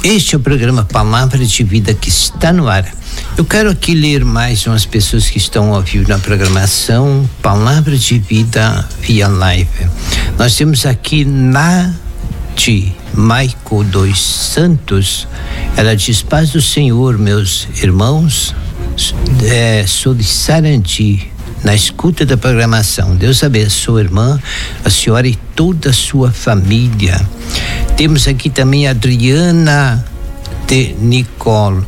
Este é o programa Palavra de Vida que está no ar. Eu quero aqui ler mais umas pessoas que estão ao vivo na programação Palavra de Vida via live. Nós temos aqui Nath Maico dos Santos. Ela diz: paz do Senhor, meus irmãos. Sou de Sarandi, na escuta da programação. Deus abençoe, irmã, a senhora e toda a sua família. Temos aqui também a Adriana de Nicolo.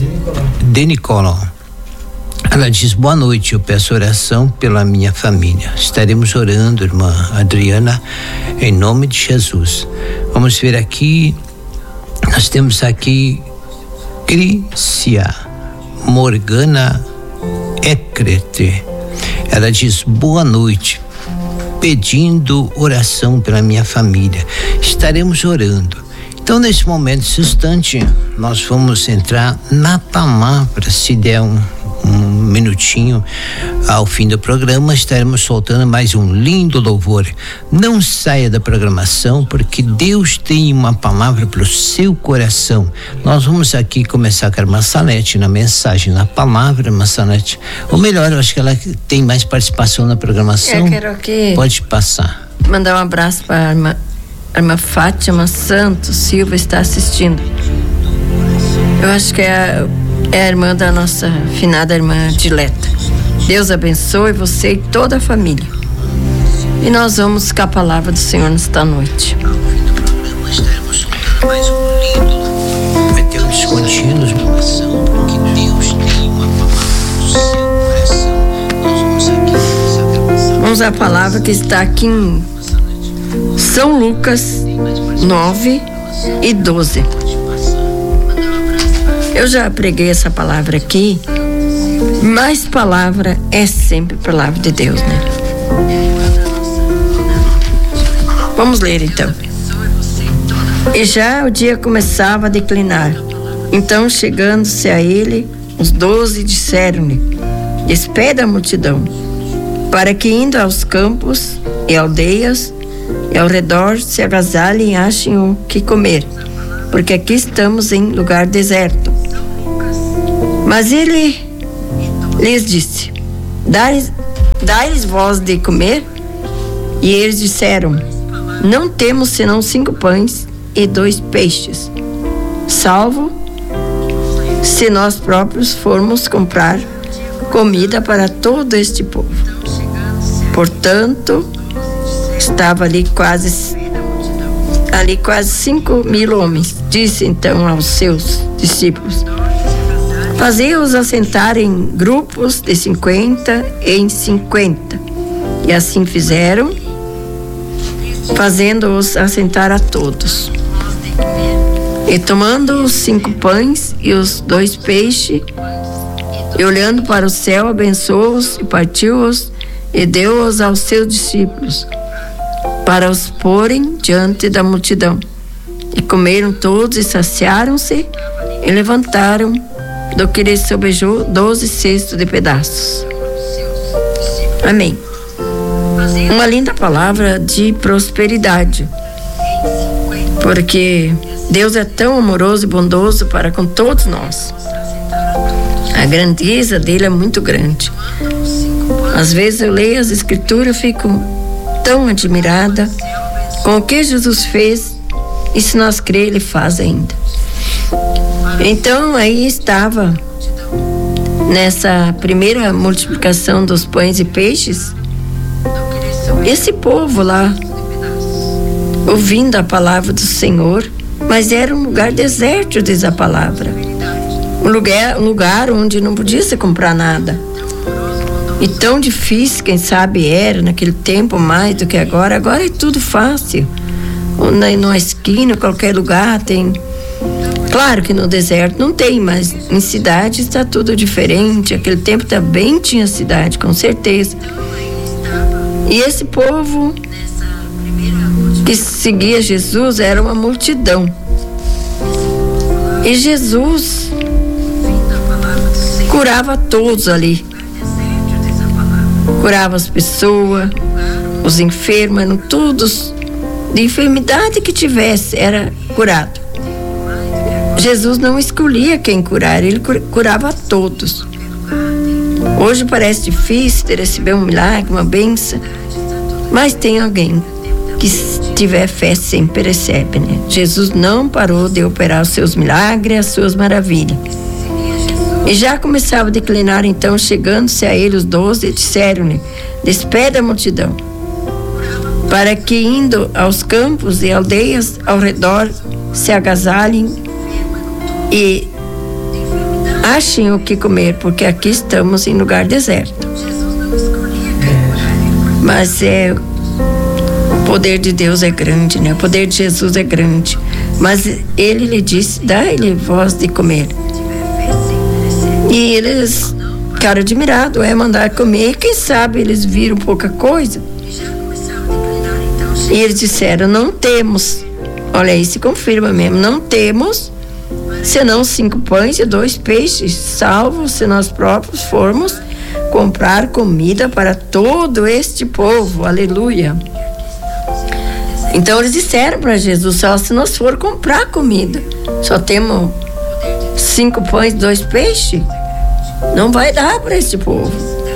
Ela diz: boa noite, eu peço oração pela minha família. Estaremos orando, irmã Adriana, em nome de Jesus. Vamos ver aqui, nós temos aqui Crícia Morgana Ecrete. Ela diz: boa noite, pedindo oração pela minha família. Estaremos orando. Então, nesse momento, nesse instante, nós vamos entrar na palavra. Se der um minutinho ao fim do programa, estaremos soltando mais um lindo louvor. Não saia da programação, porque Deus tem uma palavra para o seu coração. Nós vamos aqui começar com a irmã Salete na mensagem, na palavra, irmã Salete. Ou melhor, eu acho que ela tem mais participação na programação. Eu quero aqui pode passar. Mandar um abraço para a irmã Fátima Santos Silva, está assistindo. Eu acho que é a irmã da nossa finada irmã Dileta. Deus abençoe você e toda a família. E nós vamos com a palavra do Senhor nesta noite. Vai ter uns contínuos no coração, porque Deus tem uma palavra no seu coração. Nós vamos aqui. Vamos à palavra que está aqui em São Lucas 9 e 12. Eu já preguei essa palavra aqui, mas palavra é sempre palavra de Deus, né? Vamos ler então. E já o dia começava a declinar. Então, chegando-se a ele, os 12 disseram-lhe: despede a multidão, para que indo aos campos e aldeias e ao redor se agasalhem e achem o que comer, porque aqui estamos em lugar deserto. Mas ele lhes disse: dai-lhes vós de comer. E eles disseram: não temos senão 5 pães e 2 peixes, salvo se nós próprios formos comprar comida para todo este povo. Portanto, estava ali quase 5.000 homens. Disse então aos seus discípulos: fazei-os assentar em grupos de 50 em 50. E assim fizeram, fazendo-os assentar a todos. E tomando os 5 pães e os 2 peixes, e olhando para o céu, abençoou-os e partiu-os e deu-os aos seus discípulos, para os porem diante da multidão. E comeram todos e saciaram-se, e levantaram do que lhes sobejou 12 cestos de pedaços. Amém. Uma linda palavra de prosperidade, porque Deus é tão amoroso e bondoso para com todos nós. A grandeza dele é muito grande. Às vezes eu leio as escrituras e fico tão admirada com o que Jesus fez, e se nós crer, ele faz ainda. Então aí estava, nessa primeira multiplicação dos pães e peixes, esse povo lá ouvindo a palavra do Senhor, mas era um lugar deserto, diz a palavra, um lugar onde não podia se comprar nada. E tão difícil, quem sabe, era naquele tempo mais do que agora. Agora é tudo fácil. Na esquina, qualquer lugar tem. Claro que no deserto não tem, mas em cidade está tudo diferente. Aquele tempo também tinha cidade, com certeza. E esse povo que seguia Jesus era uma multidão. E Jesus curava todos ali. Curava as pessoas, os enfermos, eram todos de enfermidade que tivesse, era curado. Jesus não escolhia quem curar, ele curava a todos. Hoje parece difícil de receber um milagre, uma bênção, mas tem alguém que, se tiver fé, sempre recebe, né? Jesus não parou de operar os seus milagres, as suas maravilhas. E já começava a declinar, então, chegando-se a ele os 12, disseram-lhe: despede a multidão, para que, indo aos campos e aldeias ao redor, se agasalhem e achem o que comer, porque aqui estamos em lugar deserto. Mas o poder de Deus é grande, né? O poder de Jesus é grande. Mas ele lhe disse: dá-lhe voz de comer. E eles ficaram admirados, mandar comer. Quem sabe eles viram pouca coisa. E eles disseram: não temos. Olha aí, se confirma mesmo. Não temos senão 5 pães e 2 peixes, salvo se nós próprios formos comprar comida para todo este povo. Aleluia. Então eles disseram para Jesus: só se nós for comprar comida, só temos 5 pães e 2 peixes, não vai dar para este povo.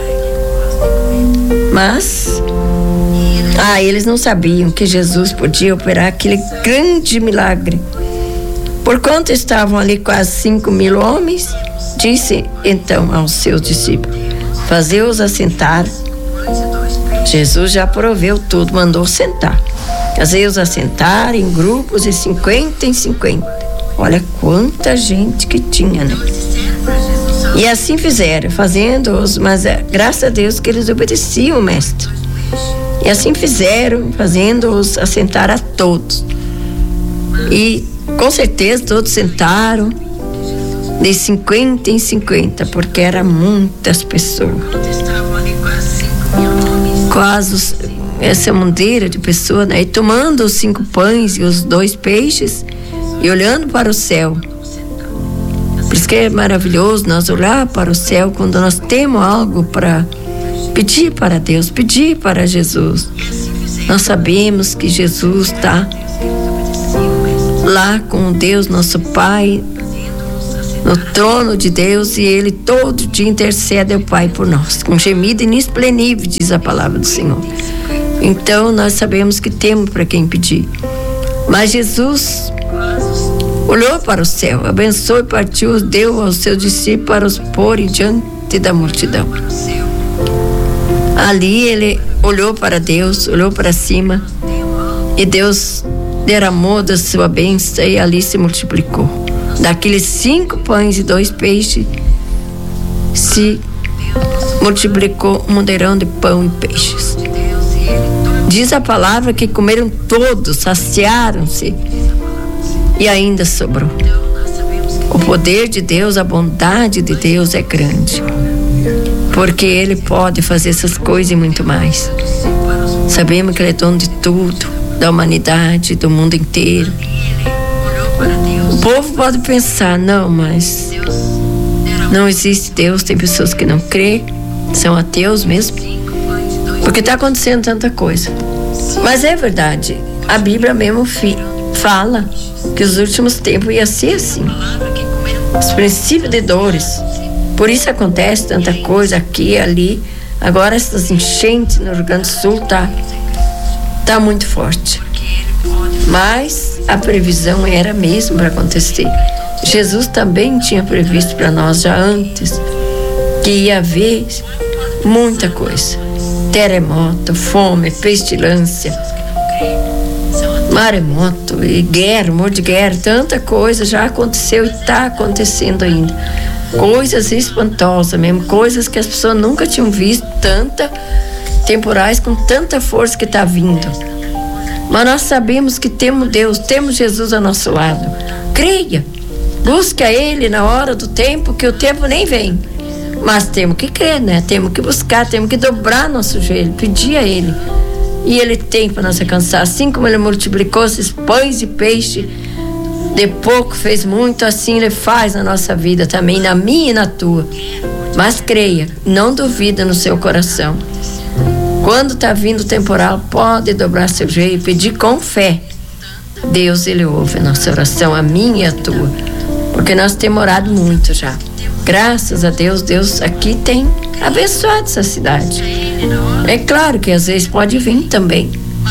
Mas eles não sabiam que Jesus podia operar aquele grande milagre. Porquanto estavam ali quase 5.000 homens, disse então aos seus discípulos: fazei-os assentar. Jesus já proveu tudo, mandou sentar. Fazei-os assentar em grupos de 50 em 50. Olha quanta gente que tinha, né? E assim fizeram, fazendo-os, mas graças a Deus que eles obedeciam o mestre. E assim fizeram, fazendo-os assentar a todos. E com certeza todos sentaram de 50 em 50, porque eram muitas pessoas. Quase essa mondeira de pessoas, né? E tomando os 5 pães e os 2 peixes e olhando para o céu. Por isso que é maravilhoso nós olhar para o céu quando nós temos algo para pedir para Deus, pedir para Jesus. Nós sabemos que Jesus está lá com Deus, nosso Pai, no trono de Deus, e Ele todo dia intercede ao Pai por nós, com gemido inexprimível, diz a palavra do Senhor. Então nós sabemos que temos para quem pedir. Mas Jesus olhou para o céu, abençoou e partiu, deu aos seus discípulos para os porem diante da multidão. Ali ele olhou para Deus, olhou para cima, e Deus derramou da sua bênção e ali se multiplicou. Daqueles 5 pães e 2 peixes se multiplicou um moderão de pão e peixes. Diz a palavra que comeram todos, saciaram-se e ainda sobrou. O poder de Deus, a bondade de Deus é grande, porque Ele pode fazer essas coisas e muito mais. Sabemos que Ele é dono de tudo, da humanidade, do mundo inteiro. O povo pode pensar: não, mas não existe Deus. Tem pessoas que não creem, são ateus mesmo, porque está acontecendo tanta coisa. Mas é verdade, a Bíblia mesmo fala que os últimos tempos ia ser assim, os princípios de dores. Por isso acontece tanta coisa aqui e ali. Agora essas enchentes no Rio Grande do Sul tá muito forte, mas a previsão era mesmo para acontecer. Jesus também tinha previsto para nós já antes que ia haver muita coisa: terremoto, fome, pestilência, maremoto e guerra, humor de guerra. Tanta coisa já aconteceu e está acontecendo ainda. Coisas espantosas mesmo, coisas que as pessoas nunca tinham visto, temporais com tanta força que está vindo. Mas nós sabemos que temos Deus, temos Jesus ao nosso lado. Creia, busque a Ele na hora do tempo, que o tempo nem vem. Mas temos que crer, né? Temos que buscar, temos que dobrar nosso joelho, pedir a Ele. E Ele tem para nos alcançar. Assim como Ele multiplicou esses pães e peixes, de pouco fez muito, assim Ele faz na nossa vida também, na minha e na tua. Mas creia, não duvida no seu coração. Quando está vindo o temporal, pode dobrar seu joelho e pedir com fé. Deus, Ele ouve a nossa oração, a minha e a tua. porque nós temos orado muito já. Graças a Deus, Deus aqui tem abençoado essa cidade. É claro que às vezes pode vir também,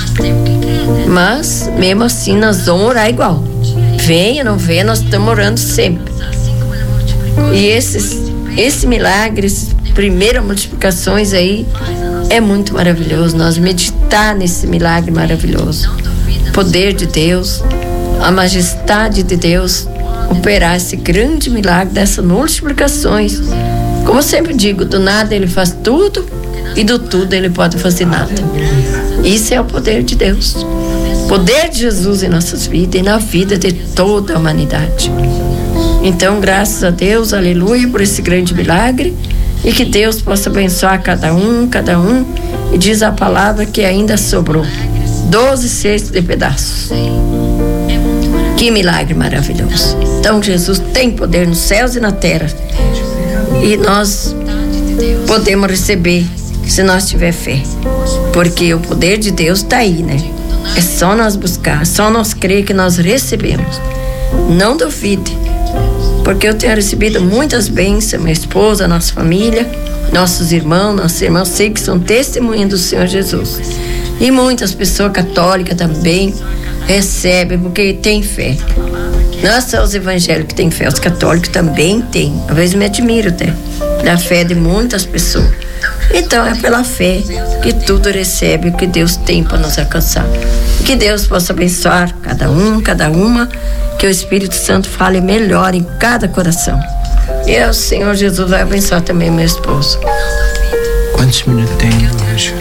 mas mesmo assim nós vamos orar igual. Venha, não venha, nós estamos orando sempre. E esse milagre, essas primeiras multiplicações aí, é muito maravilhoso. Nós meditar nesse milagre maravilhoso. O poder de Deus, a majestade de Deus, operar esse grande milagre dessas multiplicações. Como eu sempre digo, do nada ele faz tudo e do tudo ele pode fazer nada. Isso é o poder de Deus. O poder de Jesus em nossas vidas e na vida de toda a humanidade. Então, graças a Deus, aleluia, por esse grande milagre, e que Deus possa abençoar cada um, e diz a palavra que ainda sobrou 12 cestos de pedaços. Que milagre maravilhoso. Então, Jesus tem poder nos céus e na terra, e nós podemos receber se nós tiver fé, porque o poder de Deus está aí, né? É só nós buscar, é só nós crer que nós recebemos. Não duvide, porque eu tenho recebido muitas bênçãos, minha esposa, nossa família, nossos irmãos, sei que são testemunhas do Senhor Jesus. E muitas pessoas católicas também recebem, porque tem fé. Não é só os evangélicos que têm fé, os católicos também têm. Às vezes me admiro até da fé de muitas pessoas. Então é pela fé que tudo recebe o que Deus tem para nos alcançar. Que Deus possa abençoar cada um, cada uma, que o Espírito Santo fale melhor em cada coração. E o Senhor Jesus vai abençoar também meu esposo. Quantos minutos tem hoje?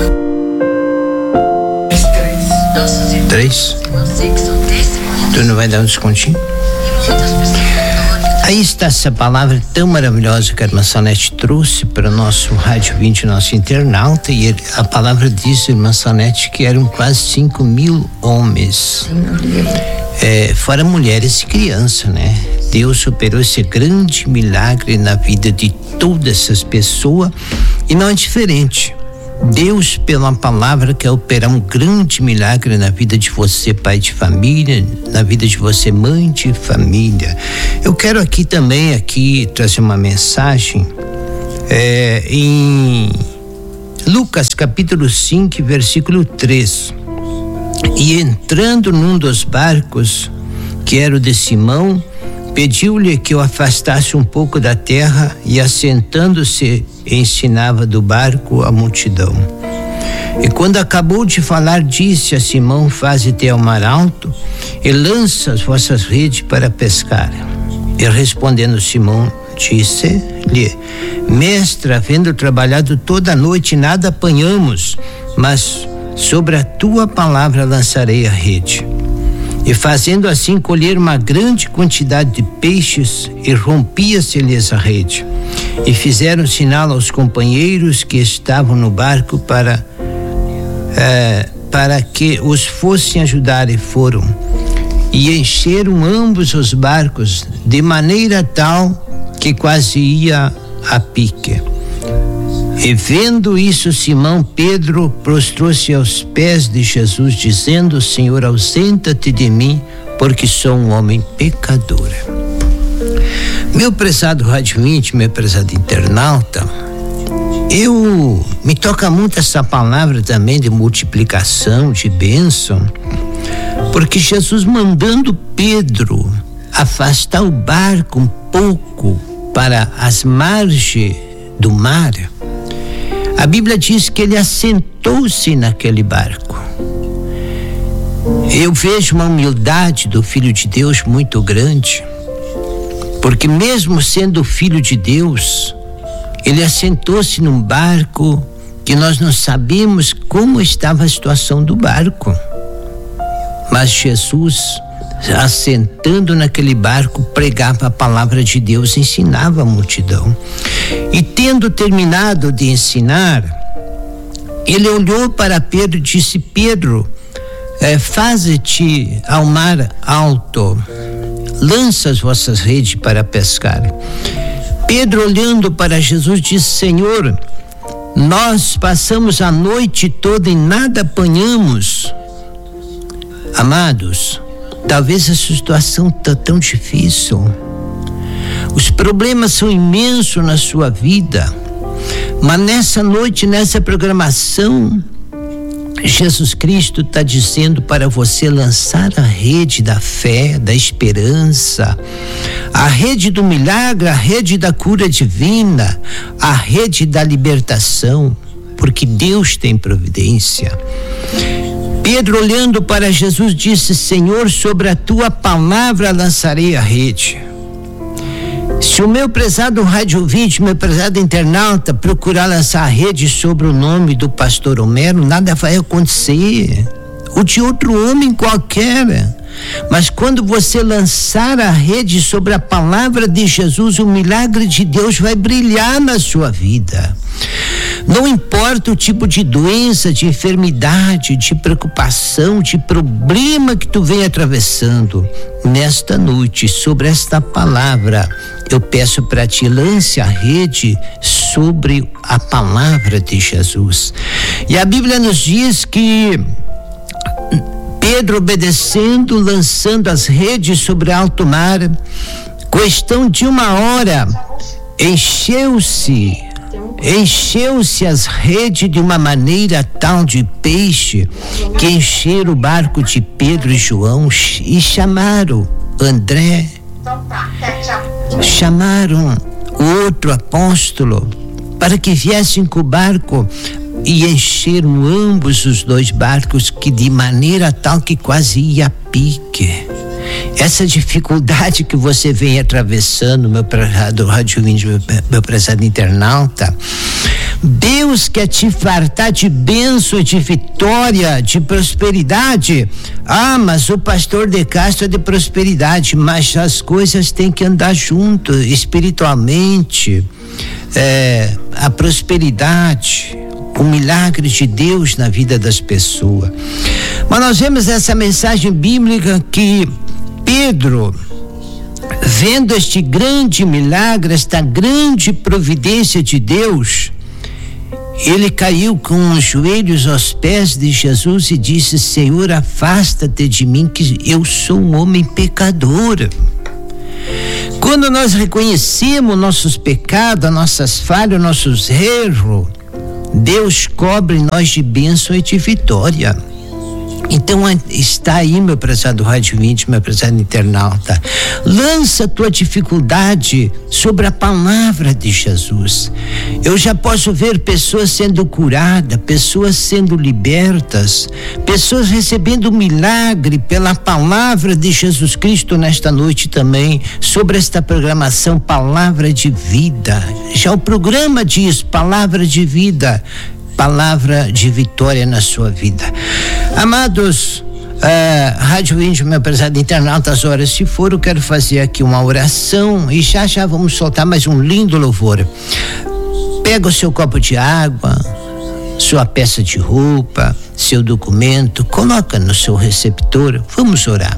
3? Tu não vai dar um descontinho? Aí está essa palavra tão maravilhosa que a irmã Salete trouxe para o nosso Rádio 20, nosso internauta, e a palavra diz, irmã Salete, que eram quase 5.000 homens, fora mulheres e crianças, né? Deus operou esse grande milagre na vida de todas essas pessoas, e não é diferente. Deus, pela palavra, quer operar um grande milagre na vida de você, pai de família, na vida de você, mãe de família. Eu quero aqui também trazer uma mensagem em Lucas capítulo 5, versículo 3. E entrando num dos barcos, que era o de Simão, pediu-lhe que o afastasse um pouco da terra, e assentando-se ensinava do barco a multidão. E quando acabou de falar, disse a Simão: faze-te ao mar alto e lança as vossas redes para pescar. E respondendo Simão, disse-lhe: mestre, havendo trabalhado toda a noite, nada apanhamos, mas sobre a tua palavra lançarei a rede. E fazendo assim, colher uma grande quantidade de peixes, e rompia-se-lhes a rede. E fizeram sinal aos companheiros que estavam no barco para que os fossem ajudar, e foram. E encheram ambos os barcos, de maneira tal que quase ia a pique. E vendo isso, Simão Pedro prostrou-se aos pés de Jesus, dizendo: Senhor, ausenta-te de mim, porque sou um homem pecador. Meu prezado Rádio 20, meu prezado internauta, me toca muito essa palavra também de multiplicação, de bênção, porque Jesus mandando Pedro afastar o barco um pouco para as margens do mar, a Bíblia diz que ele assentou-se naquele barco. Eu vejo uma humildade do Filho de Deus muito grande, porque mesmo sendo Filho de Deus, ele assentou-se num barco que nós não sabemos como estava a situação do barco. Mas Jesus, assentando naquele barco, pregava a palavra de Deus, ensinava a multidão. E tendo terminado de ensinar, ele olhou para Pedro e disse: Pedro, faze-te ao mar alto, lança as vossas redes para pescar. Pedro, olhando para Jesus, disse: Senhor, nós passamos a noite toda e nada apanhamos. Amados, talvez a situação está tão difícil, Os problemas são imensos na sua vida, mas nessa noite, nessa programação, Jesus Cristo está dizendo para você lançar a rede da fé, da esperança, a rede do milagre, a rede da cura divina, a rede da libertação, porque Deus tem providência. Pedro, olhando para Jesus, disse: Senhor, sobre a tua palavra lançarei a rede. Se o meu prezado rádio ouvinte, meu prezado internauta, procurar lançar a rede sobre o nome do pastor Homero, nada vai acontecer, ou de outro homem qualquer. Mas quando você lançar a rede sobre a palavra de Jesus, o milagre de Deus vai brilhar na sua vida. Não importa o tipo de doença, de enfermidade, de preocupação, de problema que tu vem atravessando, nesta noite, sobre esta palavra, eu peço para ti, lance a rede sobre a palavra de Jesus. E a Bíblia nos diz que Pedro, obedecendo, lançando as redes sobre alto mar, questão de 1 hora, encheu-se as redes de uma maneira tal de peixe que encheram o barco de Pedro e João e chamaram André, chamaram o outro apóstolo para que viessem com o barco e encheram ambos os dois barcos, que de maneira tal que quase ia a pique. Essa dificuldade que você vem atravessando, meu prezado rádio ouvinte, meu prezado internauta, Deus quer te fartar de bênção, de vitória, de prosperidade. Ah, mas o pastor de Castro é de prosperidade, mas as coisas têm que andar junto espiritualmente. A prosperidade, o milagre de Deus na vida das pessoas. Mas nós vemos essa mensagem bíblica que Pedro, vendo este grande milagre, esta grande providência de Deus, ele caiu com os joelhos aos pés de Jesus e disse: Senhor, afasta-te de mim, que eu sou um homem pecador. Quando nós reconhecemos nossos pecados, nossas falhas, nossos erros, Deus cobre nós de bênção e de vitória. Então está aí, meu prezado rádio ouvinte, meu prezado internauta, lança a tua dificuldade sobre a palavra de Jesus. Eu já posso ver pessoas sendo curadas, pessoas sendo libertas, pessoas recebendo milagre pela palavra de Jesus Cristo nesta noite também, sobre esta programação Palavra de Vida. Já o programa diz Palavra de Vida, palavra de vitória na sua vida. Amados, rádio índio, meu prezado internauta, às horas se for, eu quero fazer aqui uma oração e já vamos soltar mais um lindo louvor. Pega o seu copo de água, sua peça de roupa, seu documento, coloca no seu receptor, vamos orar.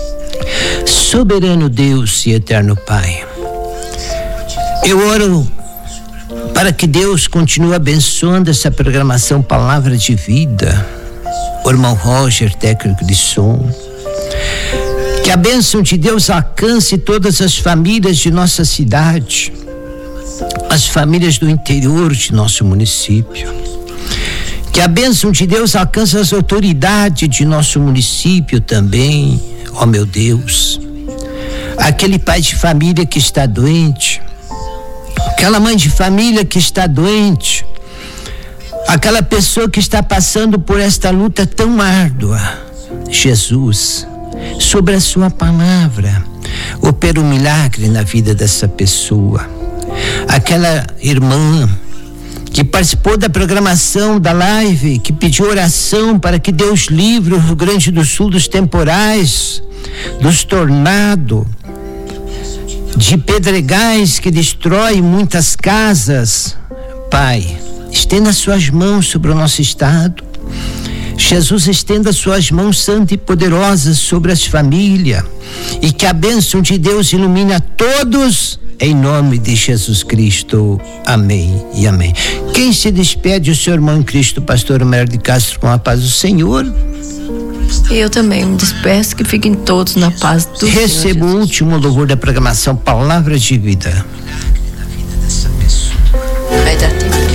Soberano Deus e eterno Pai, eu oro para que Deus continue abençoando essa programação Palavra de Vida, o irmão Roger, técnico de som, que a bênção de Deus alcance todas as famílias de nossa cidade, as famílias do interior de nosso município, que a bênção de Deus alcance as autoridades de nosso município também, ó meu Deus, aquele pai de família que está doente, aquela mãe de família que está doente, aquela pessoa que está passando por esta luta tão árdua, Jesus, sobre a sua palavra, opera um milagre na vida dessa pessoa. Aquela irmã que participou da programação da live, que pediu oração para que Deus livre o Rio Grande do Sul dos temporais, dos tornados, de pedregais que destroem muitas casas. Pai, estenda suas mãos sobre o nosso estado. Jesus, estenda suas mãos santas e poderosas sobre as famílias, e que a bênção de Deus ilumine a todos, em nome de Jesus Cristo. Amém e amém. Quem se despede, o seu irmão em Cristo, pastor Homero de Castro, com a paz do Senhor. E eu também me despeço, que fiquem todos na paz do Receba Senhor o último louvor da programação Palavra de Vida.